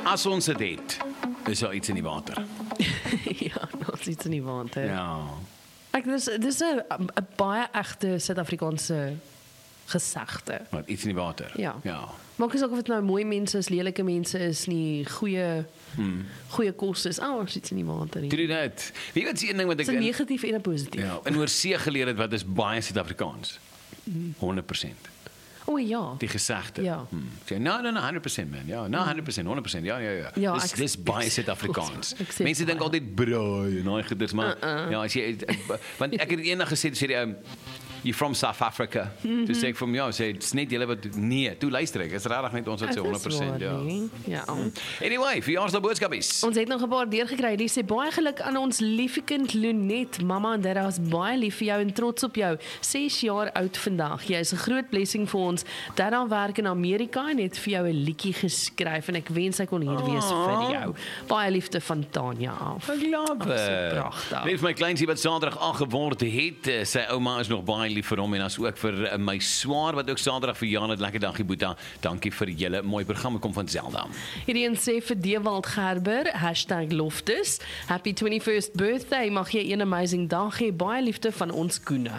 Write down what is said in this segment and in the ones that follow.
As ons dit het, is daar iets in die water. Ja, nog iets in die water. Ja. Dis 'n baie egte Suid-Afrikaanse gesegde. Wat, iets in die water? Ja. Ja. Maak nie saak of dit nou mooi mense is, lelike mense is nie, goeie kos is. Ons iets in die water nie. True that. Weet jy wat is een ding wat ek... Dis 'n negatief en 'n positief. Ja, in oorsee geleer het wat is baie Suid-Afrikaans. 100%. O ja. Die gesegde. Ja. No, 100% man. Ja, no, 100%, 100%. Ja. Dis baie Suid-Afrikaans. Mense dink altyd braai en daai goeders, maar ja, as jy want ek het eendag gesê die you're from South Africa. Toe sê ek vir hom, ja, sê dit's net julle wat nee, toe luister ek. Is regtig net ons wat sê 100%, ja. Anyway, verjaarsdagboodskapies. Ons het nog 'n paar deurgekry. Die sê baie geluk aan ons liefie kind Lunet. Mamma en dadda is baie lief vir jou en trots op jou. 6 jaar oud vandag. Jy is 'n groot blessing vir ons. Dadda werk in Amerika en het vir jou 'n liedjie geskryf en ek wens hy kon hier wees vir jou. Baie liefde van Tanya af. Ek love it. Pragtig. Lief my kleinsie wat Saterdag 8 geword het, sy ouma is nog baie lief vir hom en as ook vir my swaar wat ook Saterdag verjaar het. Lekker dankie Boeta. Dankie vir julle mooi program. Kom van Zelda. Hierdie een sê vir Dewald Gerber #Loftus. Happy 21st birthday. Mag jy 'n amazing dag hê. Baie liefde van ons Koena.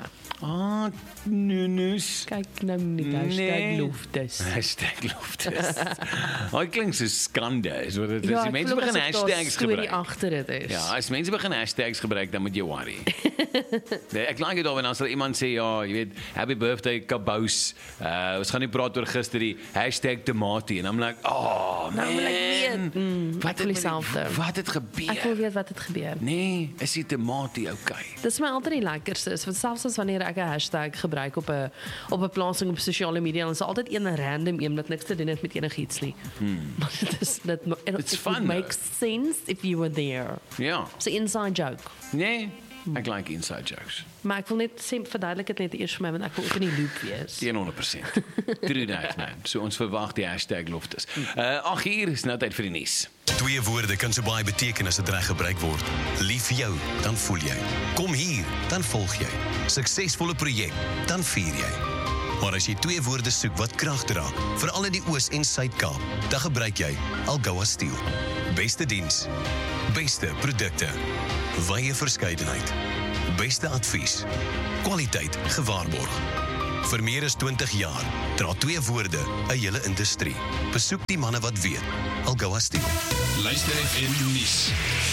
Nunus. Kyk nou net #Loftus. #Loftus. Hy klink so skande. Is wat dit is. Die mense begin hashtags gebruik. Agter dit is. Ja, as mense begin hashtags gebruik, dan moet jy worry. Ek like dit al wanneer as iemand sê ja, jy weet, happy birthday Kabous. Ons gaan nie praat oor gister die #Tomatie en I'm like, oh man. Wat het gebeur? Ek wil weet wat het gebeur. Nee, is die tomatie okay? Dis my altyd die lekkerste is, want selfs as wanneer ek 'n hashtag gebruik op 'n plasing op sosiale media, dan is daar altyd een random een wat niks te doen het met enigiets nie. Maar it makes sense if you were there. Ja. It's an inside joke. Nee, ek like inside jokes. Maar ek wil net verduidelik dit net eers vir my, want ek wil ook in die loop wees. 100%. True that, man. So ons verwag die #Loftus. 8 uur is nou tyd vir die nuus. 2 woorde kan so baie beteken as dit reg gebruik word. Lief vir jou, dan voel jy. Kom hier, dan volg jy. Suksesvolle projek, dan vier jy. Maar as jy 2 woorde soek wat krag dra, veral in die Oos- en Suid-Kaap, dan gebruik jy Algoa Steel. Beste diens, beste produkte, wye verskeidenheid, beste advies, kwaliteit gewaarborg. Vir meer as 20 jaar dra 2 woorde 'n hele industrie. Besoek die manne wat weet. Algoa Steel. Luister FM nuus.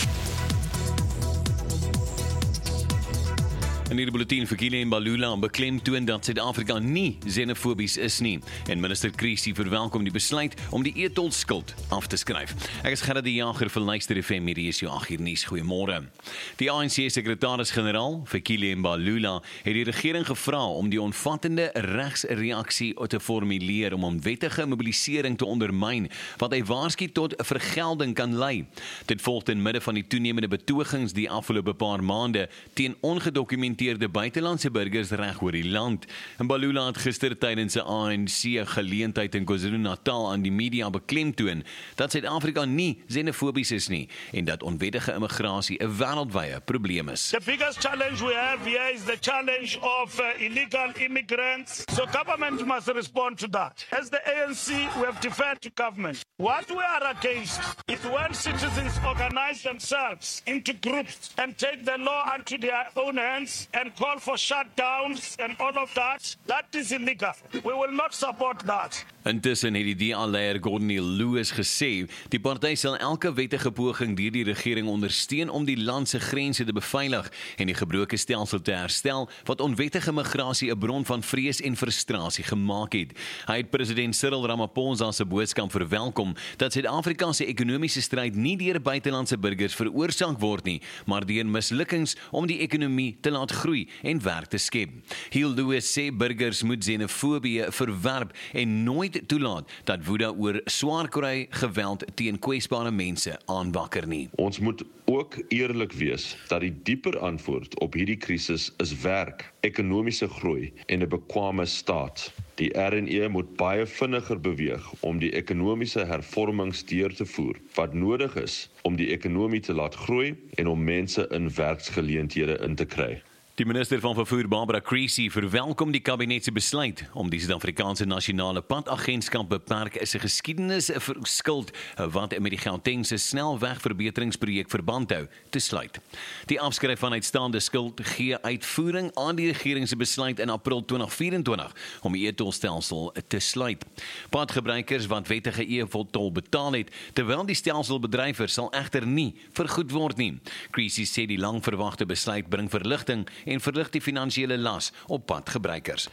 In die bulletin vir Kile en Balula beklemtoon dat Suid-Afrika nie xenofobies is nie en minister Christie verwelkom die besluit om die etolskuld af te skryf. Ek is Gerard die Jager vir Luister FM, hierdie is jou 8 uur nuus. Goeiemôre. Die ANC sekretaris-generaal vir Kile en Balula het die regering gevra om die omvattende regsreaksie te formuleer om onwettige mobilisering te ondermyn wat hy waarsku tot vergelding kan lei. Dit volg in midde van die toenemende betogings die afgelope paar maande teen ongedokumenteerde buitelandse burgers reg oor die land. En Balula het gister tydens 'n ANC geleentheid in KwaZulu-Natal aan die media beklemtoon dat Suid-Afrika nie xenofobies is nie en dat onwettige immigrasie 'n wêreldwye probleem is. The biggest challenge we have here is the challenge of illegal immigrants. So government must respond to that. As the ANC, we have deferred to government. What we are against is when citizens organize themselves into groups and take the law into their own hands and call for shutdowns and all of that. That is illegal. We will not support that. Intussen het die DA-leier Gordon Lewis gesê, die party sal elke wettige poging deur die regering ondersteun om die land se grense te beveilig en die gebroke stelsel te herstel wat onwettige migrasie 'n bron van vrees en frustrasie gemaak het. Hy het president Cyril Ramaphosa se boodskap verwelkom dat Suid-Afrika se ekonomiese stryd nie deur buitelandse burgers veroorsaak word nie, maar deur mislukkings om die ekonomie te laat groei en werk te skep. Lewis sê burgers moet xenofobie verwerp en nooit toelaat dat woede oor swaarkry geweld teen kwesbare mense aanwakker nie. Ons moet ook eerlik wees dat die dieper antwoord op hierdie krisis is werk, ekonomiese groei en 'n bekwame staat. Die RNE moet baie vinniger beweeg om die ekonomiese hervormings deur te voer wat nodig is om die ekonomie te laat groei en om mense in werksgeleenthede in te kry. Die minister van vervoer Barbara Creecy verwelkom die kabinet se besluit om die Suid-Afrikaanse nasionale padagentskap beperk is 'n geskiedenis skuld wat met die Gautengse snelwegverbeteringsprojek verband hou te sluit. Die afskryf van uitstaande skuld gee uitvoering aan die regering se besluit in April 2024 om die e-tolstelsel te sluit. Padgebruikers wat wettige e-tol betaal het, terwyl die stelselbedrywer sal egter nie vergoed word nie. Creecy sê die lang verwagte besluit bring verligting en verlig die finansiële las op padgebruikers.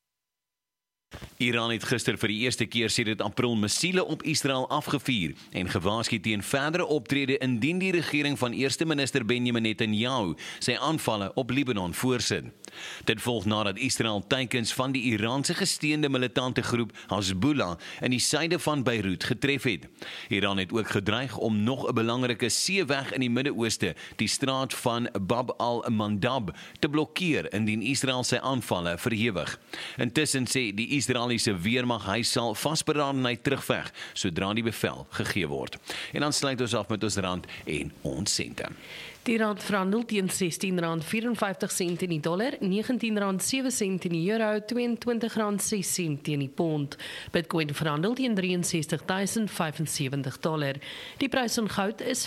Iran het gister vir die eerste keer sedert April missiele op Israel afgevuur en gewaarsku teen verdere optrede indien die regering van eerste minister Benjamin Netanyahu sy aanvalle op Libanon voorsit. Dit volg nadat Israel teikens van die Iraanse gesteunde militante groep Hezbollah in die suide van Beirut getref het. Iran het ook gedreig om nog 'n belangrike seeweg in die Midde-Ooste, die straat van Bab al-Mandab, te blokkeer indien Israel sy aanvalle verhewig. Intussen sê die Israeliese weermag hy sal vasberadenheid terugveg sodra die bevel gegee word. En dan sluit ons af met ons rand en ons sente. Die rand verhandel teen R16.54 in die dollar, R19.07 in die euro, R22.06 teen die pond. Bitcoin verhandel teen $63.075. Die prys van goud is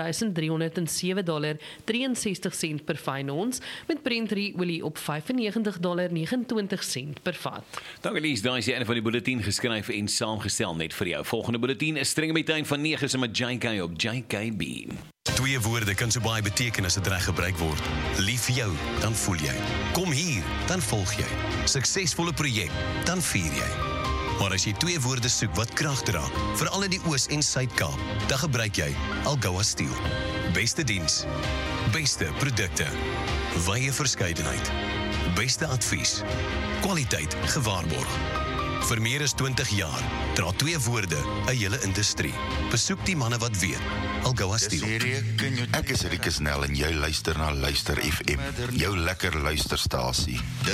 $4.307.63 per fyn ons, met Brent olie op $95.29 per vat. Dankie Lies, daar is die einde van die bulletin geskryf en saamgestel net vir jou. Volgende bulletin is streng met tyd van 9 se met JK op JKB. Twee woorde kan so baie beteken as dit reg gebruik word. Lief vir jou, dan voel jy. Kom hier, dan volg jy. Suksesvolle projek, dan vier jy. Maar as jy twee woorde soek wat krag dra, veral in die Oos- en Suid-Kaap, dan gebruik jy Algoa Steel. Beste diens, beste produkte, wye verskeidenheid, beste advies, kwaliteit gewaarborg. Vir meer as 20 jaar dra twee woorde 'n hele industrie. Besoek die manne wat weet. Algoa Steel. Ek is Rieke Snell en jy luister na Luister FM, jou lekker luisterstasie. Dis